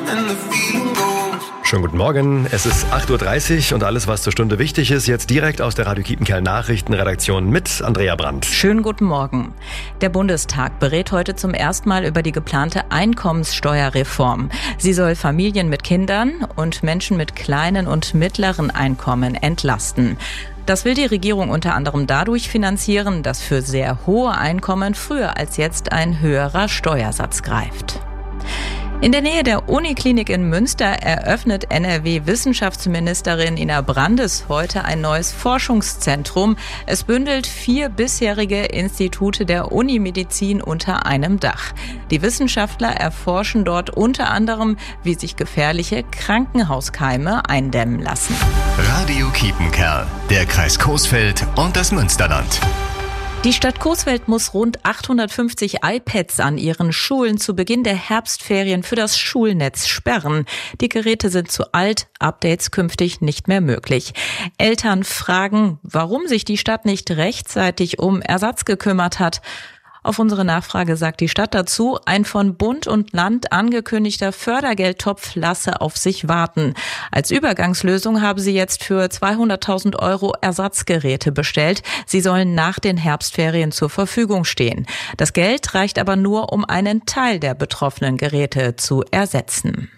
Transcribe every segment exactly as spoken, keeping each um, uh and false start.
Schönen guten Morgen, es ist acht Uhr dreißig und alles, was zur Stunde wichtig ist, jetzt direkt aus der Radio Kiepenkerl Nachrichtenredaktion mit Andrea Brandt. Schönen guten Morgen. Der Bundestag berät heute zum ersten Mal über die geplante Einkommenssteuerreform. Sie soll Familien mit Kindern und Menschen mit kleinen und mittleren Einkommen entlasten. Das will die Regierung unter anderem dadurch finanzieren, dass für sehr hohe Einkommen früher als jetzt ein höherer Steuersatz greift. In der Nähe der Uniklinik in Münster eröffnet N R W-Wissenschaftsministerin Ina Brandes heute ein neues Forschungszentrum. Es bündelt vier bisherige Institute der Unimedizin unter einem Dach. Die Wissenschaftler erforschen dort unter anderem, wie sich gefährliche Krankenhauskeime eindämmen lassen. Radio Kiepenkerl, der Kreis Coesfeld und das Münsterland. Die Stadt Coesfeld muss rund achthundertfünfzig iPads an ihren Schulen zu Beginn der Herbstferien für das Schulnetz sperren. Die Geräte sind zu alt, Updates künftig nicht mehr möglich. Eltern fragen, warum sich die Stadt nicht rechtzeitig um Ersatz gekümmert hat. Auf unsere Nachfrage sagt die Stadt dazu, ein von Bund und Land angekündigter Fördergeldtopf lasse auf sich warten. Als Übergangslösung haben sie jetzt für zweihunderttausend Euro Ersatzgeräte bestellt. Sie sollen nach den Herbstferien zur Verfügung stehen. Das Geld reicht aber nur, um einen Teil der betroffenen Geräte zu ersetzen.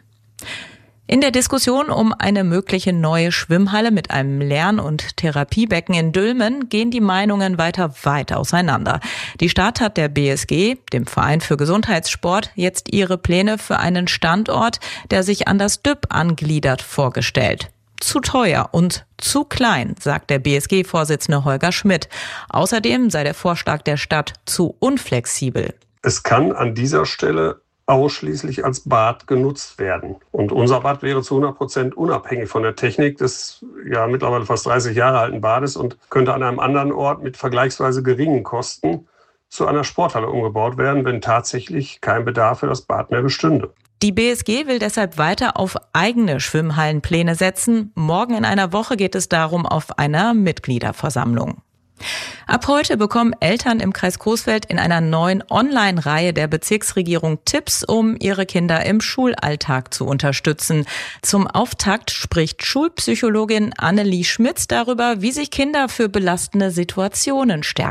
In der Diskussion um eine mögliche neue Schwimmhalle mit einem Lern- und Therapiebecken in Dülmen gehen die Meinungen weiter weit auseinander. Die Stadt hat der B S G, dem Verein für Gesundheitssport, jetzt ihre Pläne für einen Standort, der sich an das D I P angliedert, vorgestellt. Zu teuer und zu klein, sagt der B S G-Vorsitzende Holger Schmidt. Außerdem sei der Vorschlag der Stadt zu unflexibel. Es kann an dieser Stelle ausschließlich als Bad genutzt werden. Und unser Bad wäre zu hundert Prozent unabhängig von der Technik des ja mittlerweile fast dreißig Jahre alten Bades und könnte an einem anderen Ort mit vergleichsweise geringen Kosten zu einer Sporthalle umgebaut werden, wenn tatsächlich kein Bedarf für das Bad mehr bestünde. Die B S G will deshalb weiter auf eigene Schwimmhallenpläne setzen. Morgen in einer Woche geht es darum auf einer Mitgliederversammlung. Ab heute bekommen Eltern im Kreis Coesfeld in einer neuen Online-Reihe der Bezirksregierung Tipps, um ihre Kinder im Schulalltag zu unterstützen. Zum Auftakt spricht Schulpsychologin Annelie Schmitz darüber, wie sich Kinder für belastende Situationen stärken.